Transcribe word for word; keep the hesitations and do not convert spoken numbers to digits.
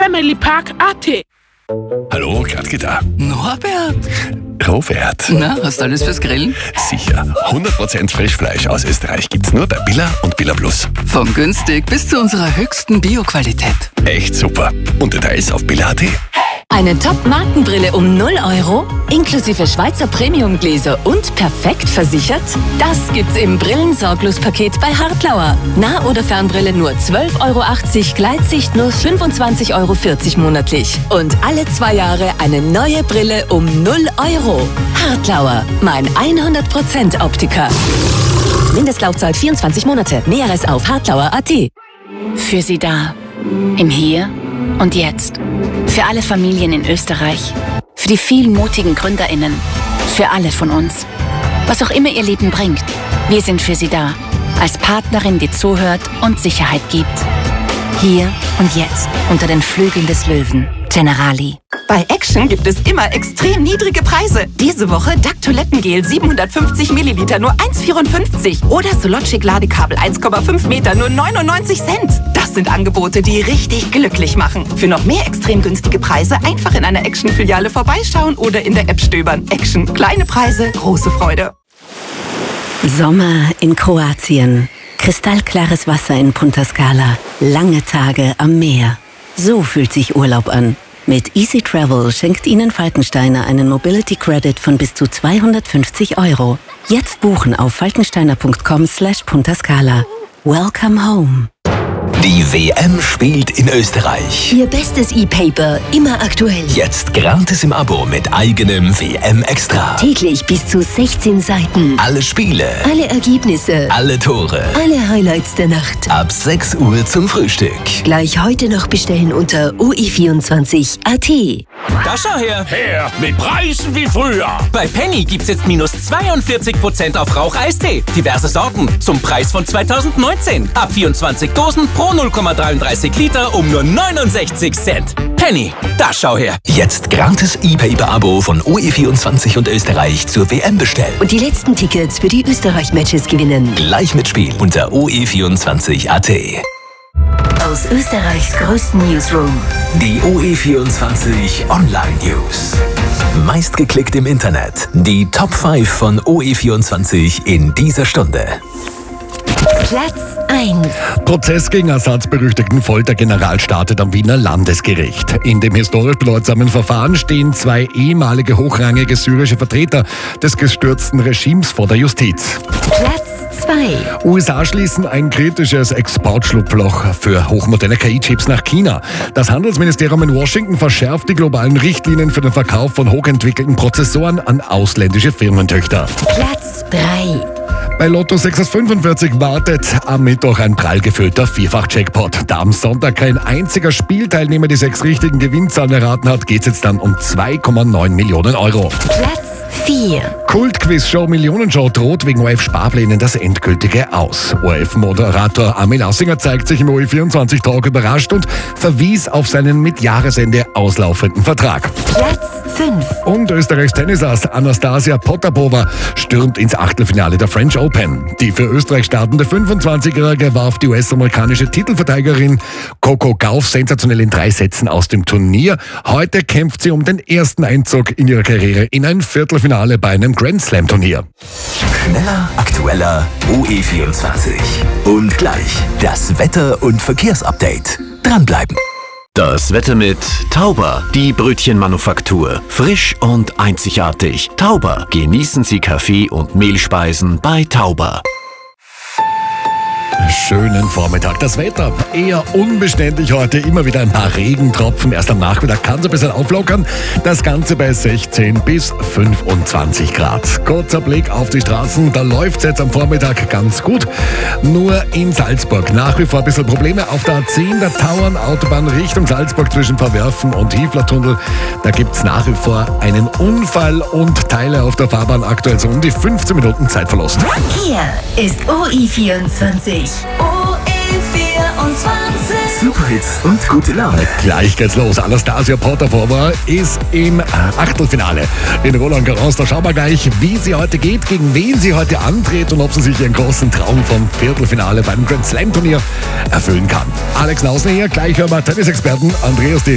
Family Park punkt a t. Hallo, Gradke da. Norbert? Robert. Na, hast du alles fürs Grillen? Sicher. hundert Prozent Frischfleisch aus Österreich gibt's nur bei Billa und Billa Plus. Von günstig bis zu unserer höchsten Bio-Qualität. Echt super. Und Details auf billa punkt a t. Eine Top-Markenbrille um null Euro, inklusive Schweizer Premium-Gläser und perfekt versichert? Das gibt's im Brillensorglos-Paket bei Hartlauer. Nah- oder Fernbrille nur zwölf Euro achtzig, Gleitsicht nur fünfundzwanzig Euro vierzig monatlich. Und alle zwei Jahre eine neue Brille um null Euro. Hartlauer, mein hundert Prozent Optiker. Mindestlaufzeit vierundzwanzig Monate. Näheres auf hartlauer punkt a t. Für Sie da. Im Hier und Jetzt. Für alle Familien in Österreich. Für die vielen mutigen GründerInnen. Für alle von uns. Was auch immer Ihr Leben bringt. Wir sind für Sie da. Als Partnerin, die zuhört und Sicherheit gibt. Hier und jetzt. Unter den Flügeln des Löwen. Generali. Bei Action gibt es immer extrem niedrige Preise. Diese Woche D A C Toilettengel siebenhundertfünfzig Milliliter nur eins Komma vierundfünfzig oder Sologic Ladekabel eins Komma fünf Meter nur neunundneunzig Cent. Das sind Angebote, die richtig glücklich machen. Für noch mehr extrem günstige Preise einfach in einer Action-Filiale vorbeischauen oder in der App stöbern. Action. Kleine Preise, große Freude. Sommer in Kroatien. Kristallklares Wasser in Punta Scala. Lange Tage am Meer. So fühlt sich Urlaub an. Mit Easy Travel schenkt Ihnen Falkensteiner einen Mobility Credit von bis zu zweihundertfünfzig Euro. Jetzt buchen auf falkensteiner punkt com slash Punta Scala. Welcome home. Die W M spielt in Österreich. Ihr bestes E-Paper, immer aktuell. Jetzt gratis im Abo mit eigenem W M Extra. Täglich bis zu sechzehn Seiten. Alle Spiele. Alle Ergebnisse. Alle Tore. Alle Highlights der Nacht. Ab sechs Uhr zum Frühstück. Gleich heute noch bestellen unter o e vierundzwanzig punkt a t. Da schau her. Her, mit Preisen wie früher. Bei Penny gibt's jetzt minus zweiundvierzig Prozent auf Rauch-Eistee. Diverse Sorten zum Preis von zweitausendneunzehn. Ab vierundzwanzig Dosen pro null Komma dreiunddreißig Liter um nur neunundsechzig Cent. Penny, da schau her. Jetzt gratis E-Paper-Abo von O E vierundzwanzig und Österreich zur W M bestellen. Und die letzten Tickets für die Österreich-Matches gewinnen. Gleich mitspielen unter o e vierundzwanzig punkt a t. Aus Österreichs größten Newsroom. Die O E vierundzwanzig Online News. Meistgeklickt im Internet. Die Top fünf von O E vierundzwanzig in dieser Stunde. Platz eins. Prozess gegen Assads berüchtigten Foltergeneral startet am Wiener Landesgericht. In dem historisch bedeutsamen Verfahren stehen zwei ehemalige hochrangige syrische Vertreter des gestürzten Regimes vor der Justiz. Platz zwei. U S A schließen ein kritisches Exportschlupfloch für hochmoderne K I-Chips nach China. Das Handelsministerium in Washington verschärft die globalen Richtlinien für den Verkauf von hochentwickelten Prozessoren an ausländische Firmentöchter. Platz drei. Bei Lotto sechs aus fünfundvierzig wartet am Mittwoch ein prall gefüllter Vierfach-Jackpot. Da am Sonntag kein einziger Spielteilnehmer die sechs richtigen Gewinnzahlen erraten hat, geht es jetzt dann um zwei Komma neun Millionen Euro. Platz vier. Kultquiz-Show Millionenshow droht wegen O R F-Sparplänen das endgültige Aus. O R F-Moderator Armin Lassinger zeigt sich im O E vierundzwanzig-Talk überrascht und verwies auf seinen mit Jahresende auslaufenden Vertrag. Platz fünf. Und Österreichs Tennisass Anastasia Potapova stürmt ins Achtelfinale der French Open. Die für Österreich startende fünfundzwanzigjährige warf die U S-amerikanische Titelverteidigerin Coco Gauff sensationell in drei Sätzen aus dem Turnier. Heute kämpft sie um den ersten Einzug in ihrer Karriere in ein Viertelfinale bei einem Grand Slam Turnier. Schneller, aktueller, O E vierundzwanzig. Und gleich das Wetter- und Verkehrsupdate. Dranbleiben. Das Wetter mit Tauber, die Brötchenmanufaktur. Frisch und einzigartig. Tauber. Genießen Sie Kaffee und Mehlspeisen bei Tauber. Schönen Vormittag. Das Wetter eher unbeständig heute. Immer wieder ein paar Regentropfen. Erst am Nachmittag kann es ein bisschen auflockern. Das Ganze bei sechzehn bis fünfundzwanzig Grad. Kurzer Blick auf die Straßen. Da läuft es jetzt am Vormittag ganz gut. Nur in Salzburg nach wie vor ein bisschen Probleme. Auf der A zehn, der Tauernautobahn Richtung Salzburg zwischen Verwerfen und Hieflertunnel. Da gibt es nach wie vor einen Unfall und Teile auf der Fahrbahn aktuell so um die fünfzehn Minuten Zeitverlust. Hier ist O E vierundzwanzig. O E vierundzwanzig. Superhits und gute Laune. Gleich geht's los. Anastasia Potapova ist im Achtelfinale in Roland Garros. Da schauen wir gleich, wie sie heute geht, gegen wen sie heute antritt und ob sie sich ihren großen Traum vom Viertelfinale beim Grand Slam Turnier erfüllen kann. Alex Nausner hier, gleich hören wir Tennisexperten Andreas D.